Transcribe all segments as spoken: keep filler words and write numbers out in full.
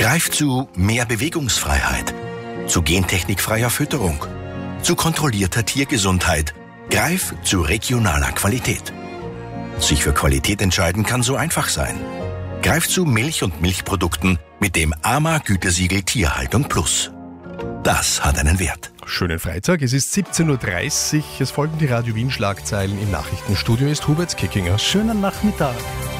Greif zu mehr Bewegungsfreiheit, zu gentechnikfreier Fütterung, zu kontrollierter Tiergesundheit. Greif zu regionaler Qualität. Sich für Qualität entscheiden kann so einfach sein. Greif zu Milch und Milchprodukten mit dem A M A-Gütesiegel Tierhaltung Plus. Das hat einen Wert. Schönen Freitag, es ist siebzehn Uhr dreißig. Es folgen die Radio Wien Schlagzeilen. Im Nachrichtenstudio ist Hubert Kickinger. Schönen Nachmittag.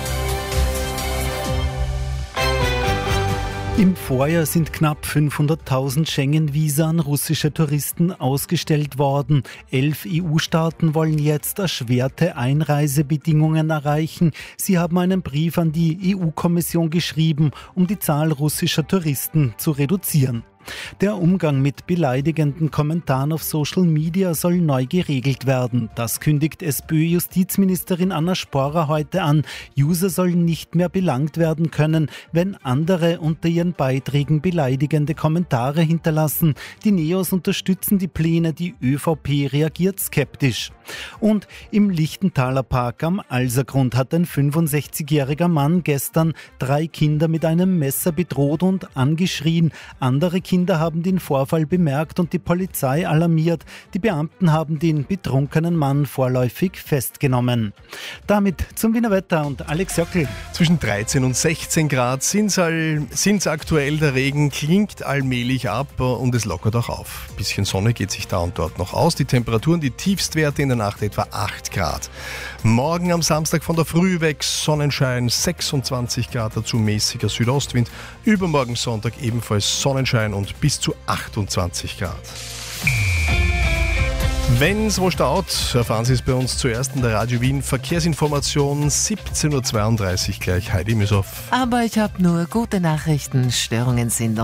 Im Vorjahr sind knapp fünfhunderttausend Schengen-Visa an russische Touristen ausgestellt worden. Elf E U-Staaten wollen jetzt erschwerte Einreisebedingungen erreichen. Sie haben einen Brief an die E U-Kommission geschrieben, um die Zahl russischer Touristen zu reduzieren. Der Umgang mit beleidigenden Kommentaren auf Social Media soll neu geregelt werden. Das kündigt SPÖ-Justizministerin Anna Sporer heute an. User sollen nicht mehr belangt werden können, wenn andere unter ihren Beiträgen beleidigende Kommentare hinterlassen. Die Neos unterstützen die Pläne, die ÖVP reagiert skeptisch. Und im Lichtenthaler Park am Alsergrund hat ein fünfundsechzigjähriger Mann gestern drei Kinder mit einem Messer bedroht und angeschrien. Andere Kinder Kinder haben den Vorfall bemerkt und die Polizei alarmiert. Die Beamten haben den betrunkenen Mann vorläufig festgenommen. Damit zum Wiener Wetter und Alex Jöckl. Zwischen dreizehn und sechzehn Grad sind es aktuell. Der Regen klingt allmählich ab und es lockert auch auf. Ein bisschen Sonne geht sich da und dort noch aus. Die Temperaturen, die Tiefstwerte in der Nacht etwa acht Grad. Morgen am Samstag von der Früh weg Sonnenschein, sechsundzwanzig Grad, dazu mäßiger Südostwind. Übermorgen Sonntag ebenfalls Sonnenschein und bis zu achtundzwanzig Grad. Wenn es wo staut, erfahren Sie es bei uns zuerst in der Radio Wien Verkehrsinformation siebzehn Uhr zweiunddreißig gleich. Heidi Müshoff. Aber ich habe nur gute Nachrichten. Störungen sind